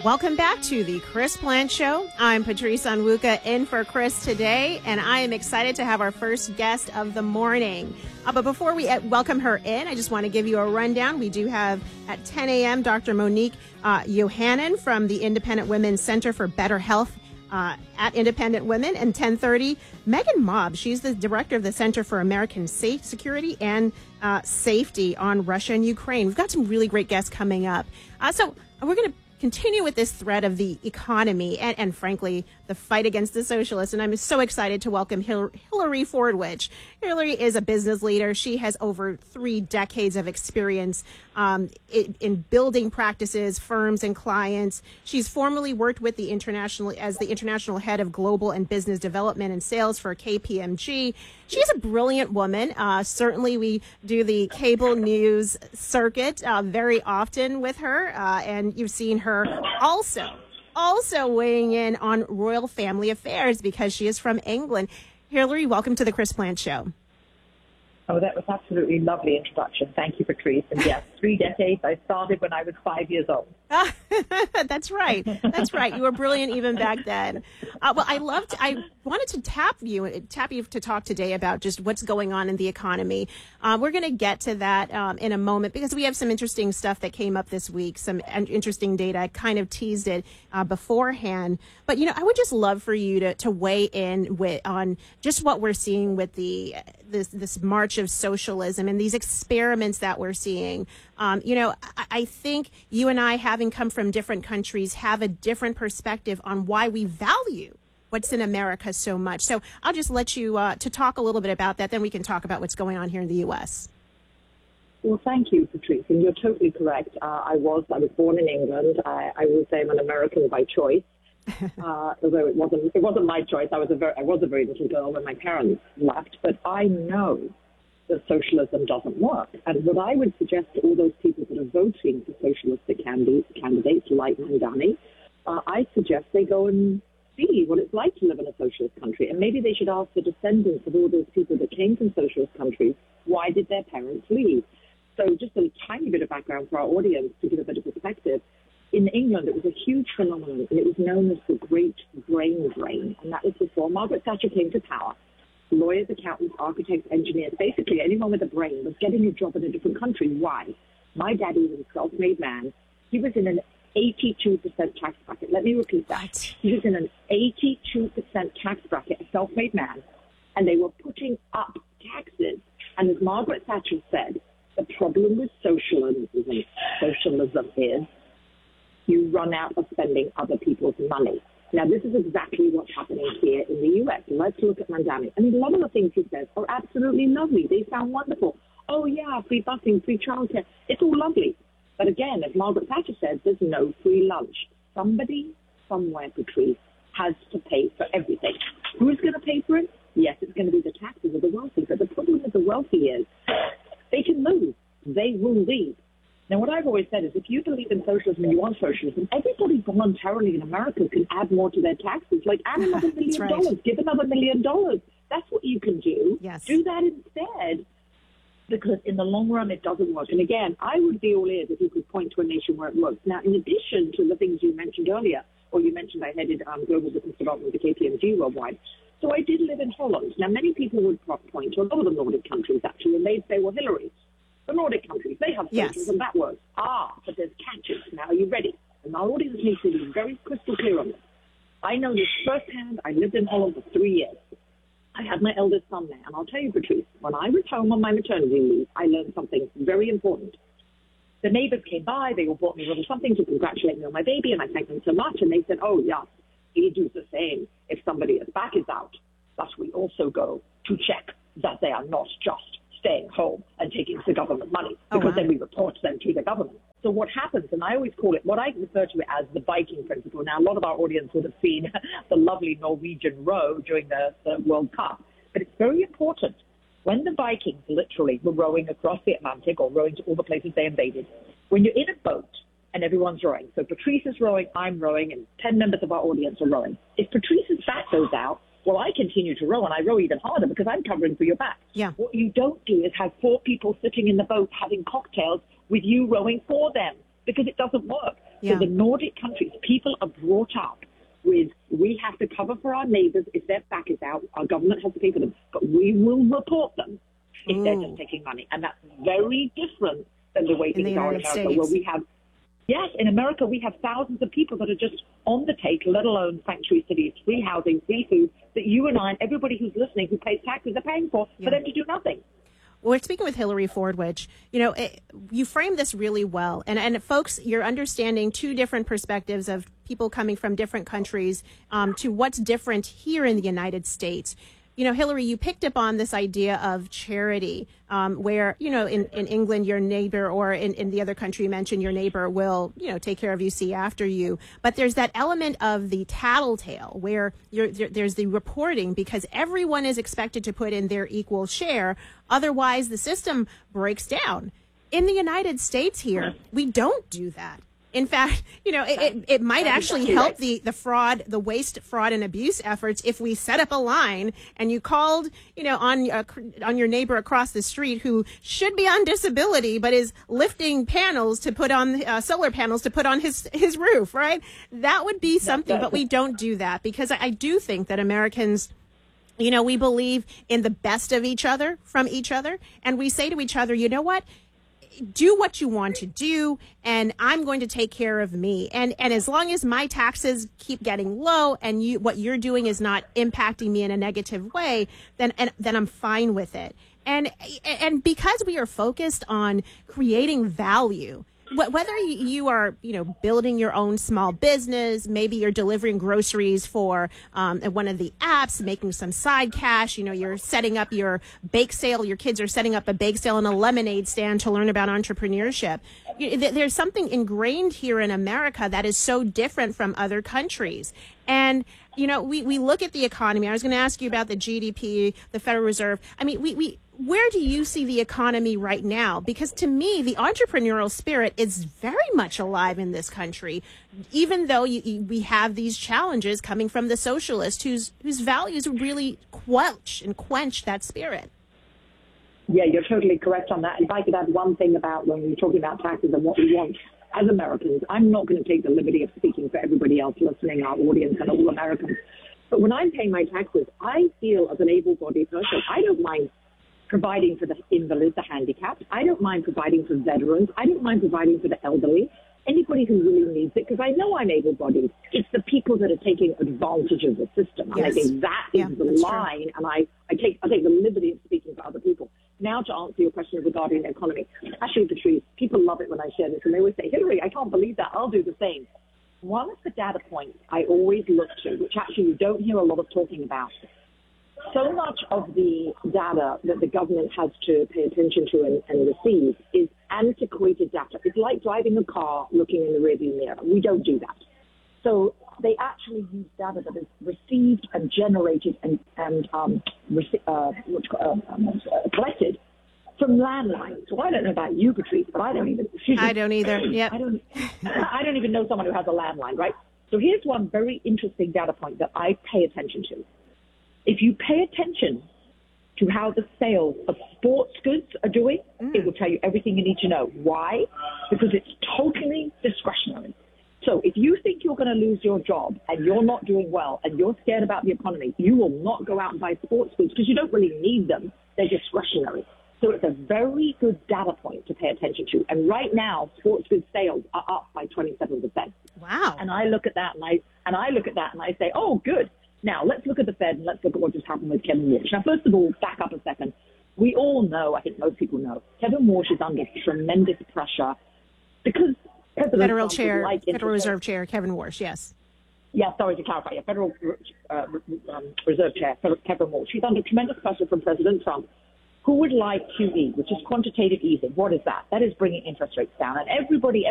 Welcome back to the Chris Plante Show. I'm Patrice Onwuka in for Chris today, and I am excited to have our first guest of the morning. But before we welcome her in, I just want to give you a rundown. We do have at 10 a.m. Dr. Monique Yohannan from the Independent Women's Center for Better Health at Independent Women, and 10:30, Megan Mobb. She's the director of the Center for American Security and Safety on Russia and Ukraine. We've got some really great guests coming up. So we're going to continue with this thread of the economy and frankly, the fight against the socialists. And I'm so excited to welcome Hillary Fordwich. Hillary is a business leader. She has over 3 decades of experience in building practices, firms, and clients. She's formerly worked with the international head of global and business development and sales for KPMG. She's a brilliant woman. Certainly, we do the cable news circuit very often with her, and you've seen her also weighing in on royal family affairs because she is from England. Hillary, welcome to the Chris Plante Show. Oh, that was absolutely lovely introduction. Thank you, Patrice. And yes, 3 decades. I started when I was 5 years old. That's right. That's right. You were brilliant even back then. Well, I wanted to tap you to talk today about just what's going on in the economy. We're going to get to that in a moment because we have some interesting stuff that came up this week, some interesting data. I kind of teased it beforehand. But, I would just love for you to weigh in on just what we're seeing with this march of socialism and these experiments that we're seeing. I think you and I, having come from different countries, have a different perspective on why we value what's in America so much. So I'll just let you to talk a little bit about that. Then we can talk about what's going on here in the U.S. Well, thank you, Patrice. And you're totally correct. I was born in England. I will say I'm an American by choice. Although it wasn't my choice. I was a very little girl when my parents left. But I know that socialism doesn't work. And what I would suggest to all those people that are voting for socialistic candidates like Mandani, I suggest they go and see what it's like to live in a socialist country. And maybe they should ask the descendants of all those people that came from socialist countries, why did their parents leave? So just a tiny bit of background for our audience to give a bit of perspective. In England, it was a huge phenomenon, and it was known as the Great Brain Drain. And that was before Margaret Thatcher came to power. Lawyers, accountants, architects, engineers, basically anyone with a brain was getting a job in a different country. Why? My daddy was a self-made man. He was in an 82% tax bracket. Let me repeat that. What? He was in an 82% tax bracket, a self-made man, and they were putting up taxes. And as Margaret Thatcher said, the problem with socialism is you run out of spending other people's money. Now, this is exactly what's happening here in the U.S. Let's look at Mandani. I mean, a lot of the things he says are absolutely lovely. They sound wonderful. Oh, yeah, free busing, free childcare. It's all lovely. But again, as Margaret Thatcher said, there's no free lunch. Somebody, somewhere, Patrice, has to pay for everything. Who's going to pay for it? Yes, it's going to be the taxes of the wealthy. But the problem with the wealthy is they can move. They will leave. Now, what I've always said is if you believe in socialism and you want socialism, everybody voluntarily in America can add more to their taxes. Like add another $1 million, right. Give another $1 million. That's what you can do. Yes. Do that instead, because in the long run, it doesn't work. And again, I would be all ears if you could point to a nation where it works. Now, in addition to the things you mentioned earlier, or you mentioned I headed global business development with the KPMG worldwide. So I did live in Holland. Now, many people would point to a lot of the Nordic countries, actually, and they'd say, well, Hillary, the Nordic countries, they have socialism, and that works. But there's catches. Now, are you ready? And our audience needs to be very crystal clear on this. I know this firsthand. I lived in Holland for 3 years. I had my eldest son there. And I'll tell you, Patrice, when I was home on my maternity leave, I learned something very important. The neighbors came by. They all brought me a little something to congratulate me on my baby, and I thanked them so much. And they said, oh, yeah, we do the same if somebody's back is out. But we also go to check that they are not just staying home and taking the government money, because then we report them to the government. So what happens, and I always call it, what I refer to it as the Viking principle. Now, a lot of our audience would have seen the lovely Norwegian row during the World Cup, but it's very important. When the Vikings literally were rowing across the Atlantic or rowing to all the places they invaded, when you're in a boat and everyone's rowing, so Patrice is rowing, I'm rowing, and 10 members of our audience are rowing. If Patrice's back goes out, well, I continue to row, and I row even harder because I'm covering for your back. Yeah. What you don't do is have 4 people sitting in the boat having cocktails with you rowing for them, because it doesn't work. Yeah. So the Nordic countries, people are brought up with, we have to cover for our neighbors if their back is out. Our government has to pay for them, but we will report them if they're just taking money. And that's very different than the way things are in America, where we have, yes, in America we have thousands of people that are just on the take, let alone sanctuary cities, free housing, free food, that you and I and everybody who's listening who pays taxes are paying for them to do nothing. We're speaking with Hillary Fordwich. You framed this really well. And folks, you're understanding two different perspectives of people coming from different countries to what's different here in the United States. Hillary, you picked up on this idea of charity, where, in England, your neighbor, or in the other country you mentioned, your neighbor will, take care of you, see after you. But there's that element of the tattletale where there's the reporting, because everyone is expected to put in their equal share. Otherwise, the system breaks down. In the United States here, we don't do that. In fact, it might actually help the fraud, the waste, fraud, and abuse efforts if we set up a line and you called, on your neighbor across the street who should be on disability but is lifting panels to put on solar panels to put on his roof, right? That would be something, but we don't do that because I do think that Americans, we believe in the best of each other from each other, and we say to each other, you know what? Do what you want to do, and I'm going to take care of me. And as long as my taxes keep getting low and what you're doing is not impacting me in a negative way, then I'm fine with it. And because we are focused on creating value, whether you are, building your own small business, maybe you're delivering groceries for one of the apps, making some side cash, you're setting up your bake sale, your kids are setting up a bake sale and a lemonade stand to learn about entrepreneurship. There's something ingrained here in America that is so different from other countries. And, we look at the economy. I was going to ask you about the GDP, the Federal Reserve. I mean, where do you see the economy right now? Because to me, the entrepreneurial spirit is very much alive in this country, even though we have these challenges coming from the socialists whose values really quench that spirit. Yeah, you're totally correct on that. If I could add one thing about when we're talking about taxes and what we want as Americans, I'm not going to take the liberty of speaking for everybody else listening, our audience and all Americans. But when I'm paying my taxes, I feel as an able-bodied person, I don't mind providing for the invalids, the handicapped. I don't mind providing for veterans. I don't mind providing for the elderly, anybody who really needs it, because I know I'm able-bodied. It's the people that are taking advantage of the system. And I think that is the line, true. And I take the liberty of speaking for other people. Now to answer your question regarding the economy. Actually, Patrice, people love it when I share this, and they always say, Hillary, I can't believe that. I'll do the same. One of the data points I always look to, which actually you don't hear a lot of talking about, so much of the data that the government has to pay attention to and receive is antiquated data. It's like driving a car looking in the rearview mirror. We don't do that. So they actually use data that is received and generated and collected from landlines. So I don't know about you, Patrice, but I don't even. I don't either. Yep. I don't even know someone who has a landline, right? So here's one very interesting data point that I pay attention to. If you pay attention to how the sales of sports goods are doing, it will tell you everything you need to know. Why? Because it's totally discretionary. So if you think you're going to lose your job and you're not doing well and you're scared about the economy, you will not go out and buy sports goods because you don't really need them. They're discretionary. So it's a very good data point to pay attention to. And right now, sports goods sales are up by 27%. Wow. And I look at that and I say, oh, good. Now, let's look at the Fed and let's look at what just happened with Kevin Walsh. Now, first of all, back up a second. We all know, I think most people know, Kevin Walsh is under tremendous pressure because Federal Reserve Chair Kevin Walsh, yes. Yeah, sorry to clarify. Yeah, Federal Reserve Chair Kevin Walsh. He's under tremendous pressure from President Trump, who would like QE, which is quantitative easing. What is that? That is bringing interest rates down. And everybody